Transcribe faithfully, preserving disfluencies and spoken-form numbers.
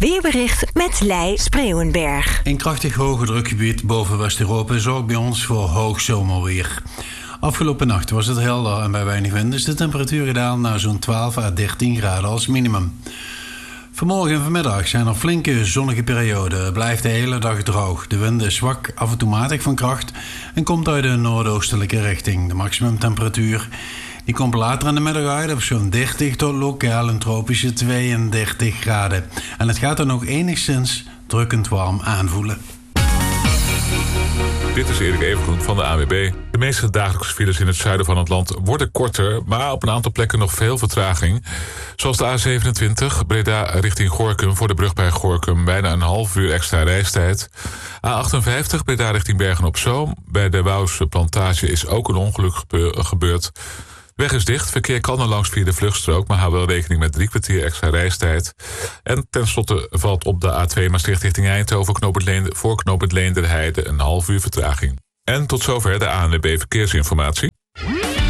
weerbericht met Lei Spreeuwenberg. Een krachtig hoge drukgebied boven West-Europa zorgt bij ons voor hoog zomerweer. Afgelopen nacht was het helder en bij weinig wind is de temperatuur gedaald naar zo'n twaalf à dertien graden als minimum. Vanmorgen en vanmiddag zijn er flinke zonnige perioden. Het blijft de hele dag droog. De wind is zwak, af en toe matig van kracht en komt uit de noordoostelijke richting. De maximumtemperatuur die komt later in de middag uit op zo'n dertig tot lokaal een tropische tweeëndertig graden. En het gaat dan ook enigszins drukkend warm aanvoelen. Dit is Erik Evengroen van de A W B. De meeste dagelijkse files in het zuiden van het land worden korter, maar op een aantal plekken nog veel vertraging. Zoals de A zevenentwintig, Breda richting Gorinchem, voor de brug bij Gorinchem bijna een half uur extra reistijd. A achtenvijftig, Breda richting Bergen-op-Zoom. Bij de Wouwse Plantage is ook een ongeluk gebeurd. De weg is dicht, verkeer kan er langs via de vluchtstrook, maar hou wel rekening met drie kwartier extra reistijd. En tenslotte valt op de A twee Maastricht richting Eindhoven knooppunt Leende, voor knooppunt Leenderheide een half uur vertraging. En tot zover de A N W B Verkeersinformatie.